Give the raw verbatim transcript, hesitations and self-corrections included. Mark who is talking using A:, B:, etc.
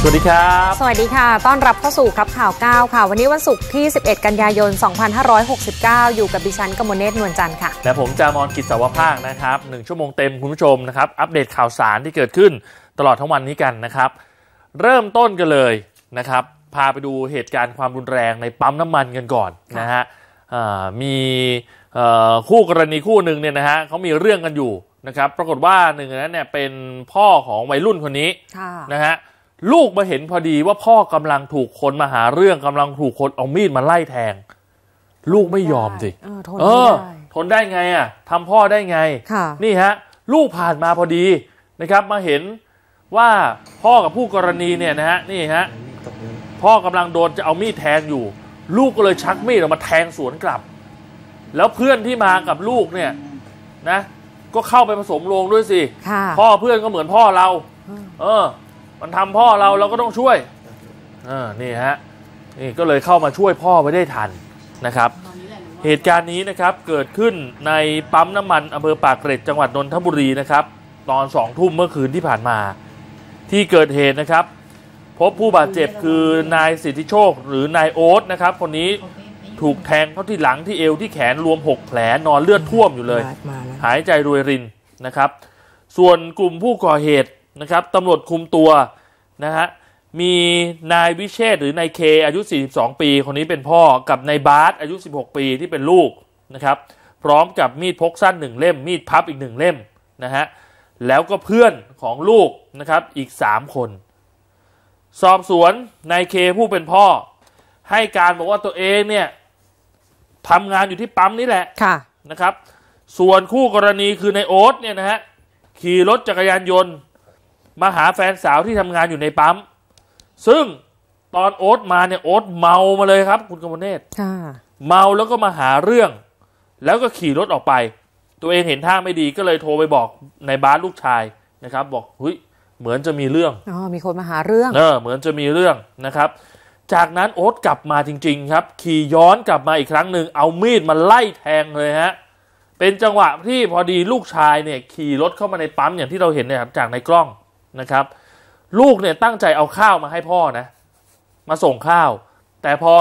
A: สวัสดีครับ
B: สวัสดีค่ะต้อนรับเข้าสู่ครับข่าวเก้าค่ะวันนี้วันศุกร์ที่สิบเอ็ดกันยายนสองพันห้าร้อยหกสิบเก้าอยู่กับดิฉันกมลเนตรนวลจันทร์ค่ะ
A: และผมจามอนกิจสาวภาคนะครับหนึ่งชั่วโมงเต็มคุณผู้ชมนะครับอัปเดตข่าวสารที่เกิดขึ้นตลอดทั้งวันนี้กันนะครับเริ่มต้นกันเลยนะครับพาไปดูเหตุการณ์ความรุนแรงในปั๊มน้ำมันกันก่อนนะฮะมีคู่กรณีคู่หนึ่งเนี่ยนะฮะเขามีเรื่องกันอยู่นะครับปรากฏว่าหนึ่งในนั้นเนี่ยเป็นพ่อของวัยรุ่นคนนี้นะฮะลูกมาเห็นพอดีว่าพ่อกำลังถูกคนมาหาเรื่องกำลังถูกคนเอามีดมาไล่แทงลูกไม่ยอมสิ
B: เออทนไม่ได้
A: ทนได้ไงอ่ะทำพ่อได้ไงนี่ฮะลูกผ่านมาพอดีนะครับมาเห็นว่าพ่อกับผู้กรณีเนี่ยนะฮะนี่ฮะพ่อกำลังโดนจะเอามีดแทงอยู่ลูกก็เลยชักมีดออกมาแทงสวนกลับแล้วเพื่อนที่มากับลูกเนี่ยนะก็เข้าไปผสมโรงด้วยสิพ่อเพื่อนก็เหมือนพ่อเราเออมันทำพ่อเราเราก็ต้องช่วยเออนี่ฮะนี่ก็เลยเข้ามาช่วยพ่อไว้ได้ทันนะครับเหตุการณ์นี้นะครับเกิดขึ้นในปั๊มน้ำมันอำเภอปากเกร็ดจังหวัดนนทบุรีนะครับตอนสองทุ่มเมื่อคืนที่ผ่านมาที่เกิดเหตุนะครับพบผู้บาดเจ็บคือนายสิทธิโชคหรือนายโอ๊ตนะครับคนนี้ถูกแทงเข้าที่หลังที่เอวที่แขนรวมหกแผลนอนเลือดท่วมอยู่เลยหายใจรวยรินนะครับส่วนกลุ่มผู้ก่อเหตุนะครับตำรวจคุมตัวนะฮะมีนายวิเชษฐ์หรือนายเคอายุสี่สิบสองปีคนนี้เป็นพ่อกับนายบาสอายุสิบหกปีที่เป็นลูกนะครับพร้อมกับมีดพกสั้นหนึ่งเล่มมีดพับอีกหนึ่งเล่มนะฮะแล้วก็เพื่อนของลูกนะครับอีกสามคนสอบสวนนายเคผู้เป็นพ่อให้การบอกว่าตัวเองเนี่ยทำงานอยู่ที่ปั๊มนี่แหละนะครับส่วนคู่กรณีคือนายโอ๊ตเนี่ยนะฮะขี่รถจักรยานยนต์มาหาแฟนสาวที่ทำงานอยู่ในปั๊มซึ่งตอนโอ๊ตมาเนี่ยโอ๊ตเมามาเลยครับคุณกมลเนตรเมาแล้วก็มาหาเรื่องแล้วก็ขี่รถออกไปตัวเองเห็นท่าไม่ดีก็เลยโทรไปบอกนายบาสลูกชายนะครับบอกเฮ้ยเหมือนจะมีเรื่อง
B: อ๋อมีคนมาหาเรื่อง
A: เออเหมือนจะมีเรื่องนะครับจากนั้นโอ๊ตกลับมาจริงๆครับขี่ย้อนกลับมาอีกครั้งหนึ่งเอามีดมาไล่แทงเลยฮะเป็นจังหวะที่พอดีลูกชายเนี่ยขี่รถเข้ามาในปั๊มอย่างที่เราเห็นเนี่ยจากในกล้องนะครับลูกเนี่ยตั้งใจเอาข้าวมาให้พ่อนะมาส่งข้าวแต่พอ